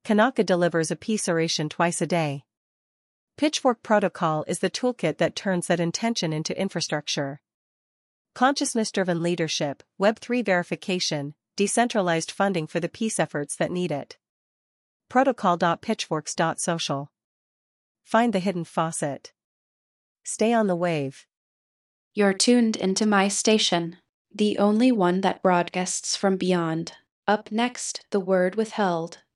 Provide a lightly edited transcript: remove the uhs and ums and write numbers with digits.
Kanaka delivers a peace oration twice a day. Pitchfork Protocol is the toolkit that turns that intention into infrastructure. Consciousness-driven leadership, Web3 verification, decentralized funding for the peace efforts that need it. Protocol.pitchforks.social. Find the hidden faucet. Stay on the wave. You're tuned into my station, the only one that broadcasts from beyond. Up next, The Word Withheld,